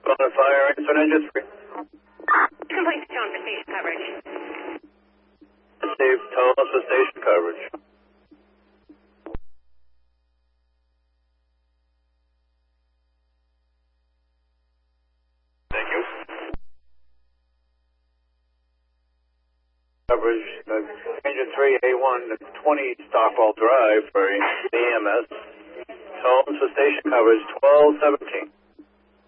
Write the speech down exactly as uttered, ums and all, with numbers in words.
On a fire insert engine three. Complete tone for station coverage. Steve, tell us the station coverage. Thank you. Coverage, uh, engine three, A one, twenty Stockwell Drive for the E M S. Tell us the station coverage, twelve seventeen.